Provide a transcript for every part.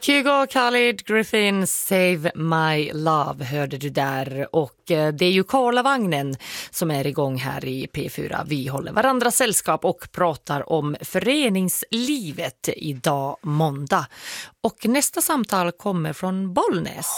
Hugo, Khalid, Griffin, Save My Love hörde du där, och det är ju Karlavagnen som är igång här i P4. Vi håller varandra sällskap och pratar om föreningslivet idag måndag. Och nästa samtal kommer från Bollnäs.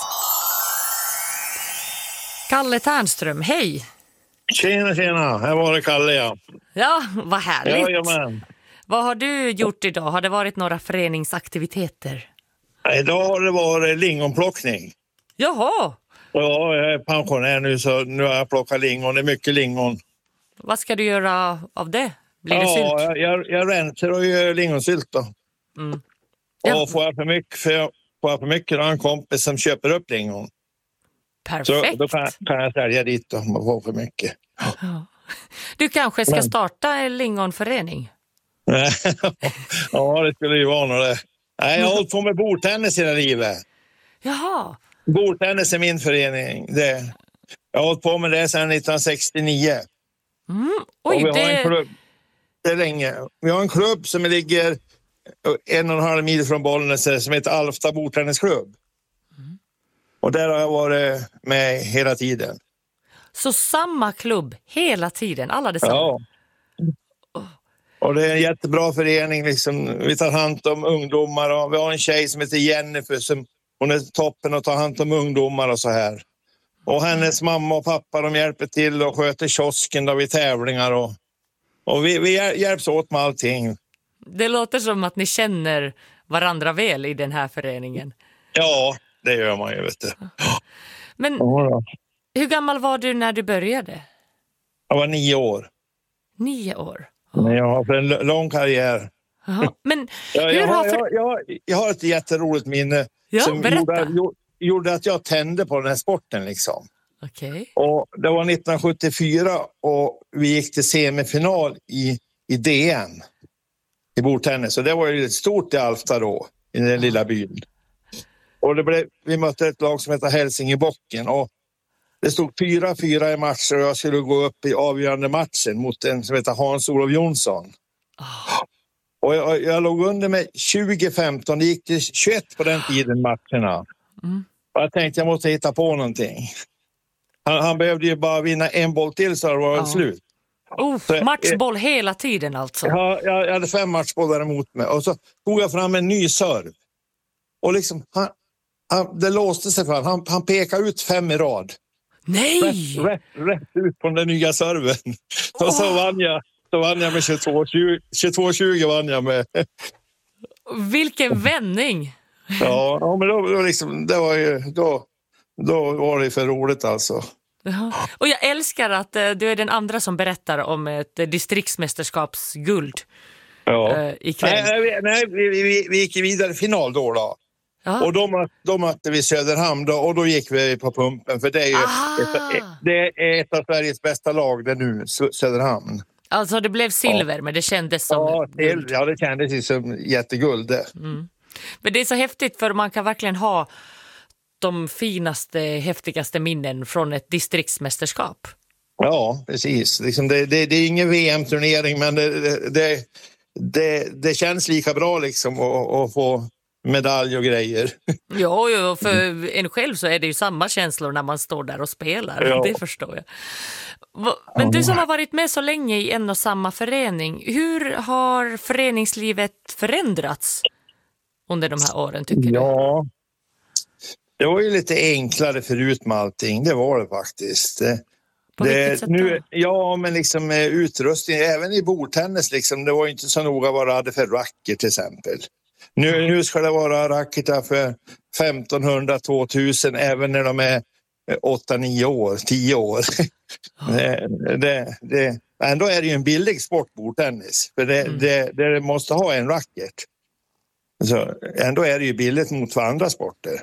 Kalle Tärnström, hej! Tjena, här var det Kalle, ja. Ja, vad härligt! Jajamän. Vad har du gjort idag? Har det varit några föreningsaktiviteter? Idag har det varit lingonplockning. Jaha! Ja, jag är pensionär nu så nu har jag plockat lingon. Det är mycket lingon. Vad ska du göra av det? Blir det sylt? Ja, jag rensar och gör lingonsylt då. Mm. Ja. Och får jag för mycket då har en kompis som köper upp lingon. Perfekt. Så då kan jag sälja dit om man får för mycket. Ja. Du kanske ska starta en lingonförening? Ja, det skulle ju vara något. Nej, jag har hållit på med bordtennis hela livet. Jaha. Bordtennis är min förening. Jag har hållit på med det sedan 1969. Oj, och vi har en klubb. Det är länge. Vi har en klubb som ligger 1,5 mil från Bollnäs som heter Alfta bordtennisklubb. Och där har jag varit med hela tiden. Så samma klubb hela tiden, alla detsamma? Ja. Och det är en jättebra förening. Liksom. Vi tar hand om ungdomar och vi har en tjej som heter Jennifer som hon är toppen och tar hand om ungdomar och så här. Och hennes mamma och pappa de hjälper till och sköter kiosken då vid tävlingar och vi hjälps åt med allting. Det låter som att ni känner varandra väl i den här föreningen. Ja, det gör man ju, vet du. Men hur gammal var du när du började? Jag var 9 år. 9 år? Men jag har haft en lång karriär. Aha. Men jag har ett jätteroligt minne som gjorde att jag tände på den här sporten liksom. Okay. Och det var 1974 och vi gick till semifinal i DN i bordtennis. Och det var ju ett stort i Alfta då, i den lilla byn. Och vi mötte ett lag som heter Hälsingebocken och det stod 4-4 i matcher och jag skulle gå upp i avgörande matchen mot en som heter Hans-Olof Jonsson. Och jag låg under med 20-15, det gick till 21 på den tiden matcherna. Och jag tänkte jag måste hitta på någonting. Han behövde ju bara vinna en boll till så det var slut. Matchboll hela tiden alltså? Ja, jag hade 5 matchbollar emot mig. Och så tog jag fram en ny serv. Och liksom, det låste sig fram. Han pekade ut 5 i rad. Nej! Rätt ut på den nya serven. Och så vann jag med 22-20 vann jag med. Vilken vändning! Ja, men då liksom, det var ju, då var det för roligt alltså. Och jag älskar att du är den andra som berättar om ett distriktsmästerskapsguld ikväll. Nej, vi gick vidare final då. Ja. Och då mötte vi Söderhamn då, och då gick vi på pumpen för det är ju ett av Sveriges bästa lag det nu, Söderhamn. Alltså det blev silver men det kändes som guld. Ja, det kändes som jätteguld det. Men det är så häftigt för man kan verkligen ha de finaste, häftigaste minnen från ett distriktsmästerskap. Ja, precis. Liksom det är ingen VM-turnering men det känns lika bra liksom att få medalj och grejer. Ja, för en själv så är det ju samma känslor när man står där och spelar. Ja. Det förstår jag. Men du som har varit med så länge i en och samma förening, hur har föreningslivet förändrats under de här åren tycker du? Ja, det var ju lite enklare förut med allting. Det var det faktiskt. På vilket sätt då? Ja, men liksom utrustning, även i bordtennis liksom, det var ju inte så noga vad det hade för racket till exempel. Nu ska det vara racketar för 1500-2000 även när de är 8-9 år, 10 år. Ändå är det ju en billig sport, bordtennis. För det måste ha en racket. Så ändå är det ju billigt mot för andra sporter.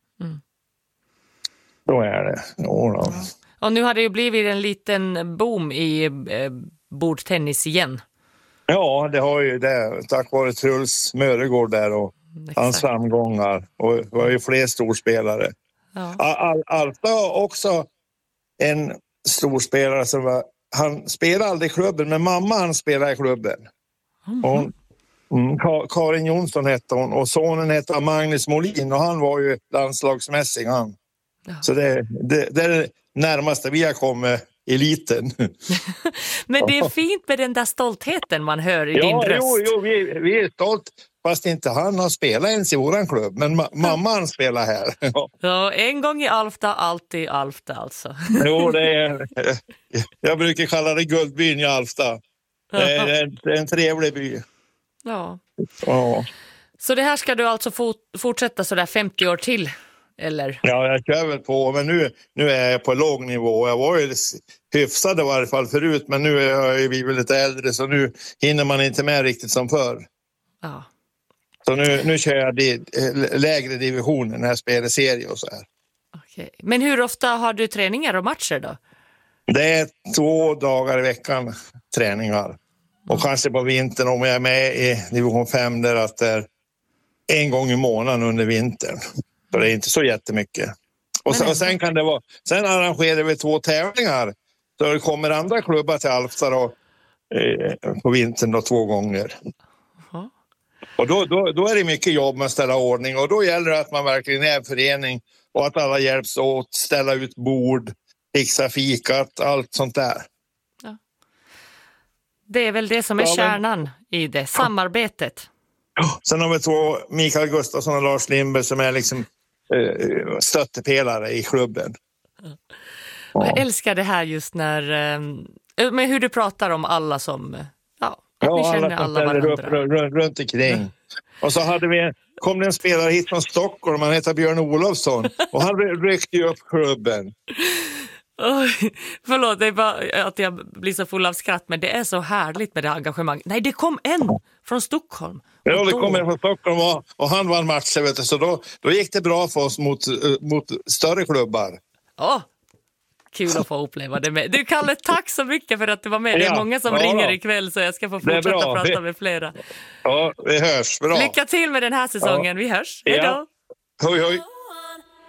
Då är det. Ja. Och nu har det ju blivit en liten boom i bordtennis igen. Ja, det har ju det. Tack vare Truls Möregård där och hans framgångar. Och det var ju fler storspelare. Ja. Alfta har också en storspelare som han spelade aldrig i klubben, men mamma han spelade i klubben. Karin Jonsson hette hon och sonen hette Magnus Molin och han var ju landslagsmässig han. Ja. Så det är det närmaste vi har kommit eliten. Men det är fint med den där stoltheten man hör i din röst. Jo, vi är stolt. Fast inte han har spelat ens i våran klubb. Men mamman spelar här. Ja, en gång i Alfta, alltid i Alfta alltså. Jo, det är... Jag brukar kalla det guldbyn i Alfta. Det är en trevlig by. Ja. Ja. Så det här ska du alltså fortsätta så där 50 år till, eller? Ja, jag kör väl på. Men nu är jag på låg nivå. Jag var ju hyfsad i varje fall förut. Men nu är vi väl lite äldre så nu hinner man inte med riktigt som förr. Ja. Så nu kör jag lägre divisionen när jag spelar serie och så här. Okej. Men hur ofta har du träningar och matcher då? Det är 2 dagar i veckan träningar. Och kanske på vintern om jag är med i division 5 där att det är 1 gång i månaden under vintern. Så det är inte så jättemycket. Och sen kan det vara, sen arrangerar vi 2 tävlingar. Så det kommer andra klubbar till Alfta då, på vintern då 2 gånger. Och då är det mycket jobb med att ställa ordning och då gäller det att man verkligen är en förening och att alla hjälps åt, ställa ut bord, fixa fikat, allt sånt där. Ja. Det är väl det som är kärnan i det, samarbetet. Sen har vi 2, Mikael Gustafsson och Lars Lindberg som är liksom stöttepelare i klubben. Ja. Jag älskar det här just när, med hur du pratar om alla som... Ni känner alla varandra. Runt omkring. Och så kom det en spelare hit från Stockholm, han heter Björn Olofsson. Och han ryckte ju upp klubben. Förlåt, det är bara att jag blir så full av skratt. Men det är så härligt med det engagemang. Nej, det kom en från Stockholm. Ja, det kom en från Stockholm och han vann matchen. Vet du, så då gick det bra för oss mot större klubbar. Kul att få uppleva det med. Du Kalle, tack så mycket för att du var med. Det är många som ringer ikväll så jag ska få fortsätta prata med flera. Ja, vi hörs. Bra. Lycka till med den här säsongen. Vi hörs. Hej då. Hoj, hoj.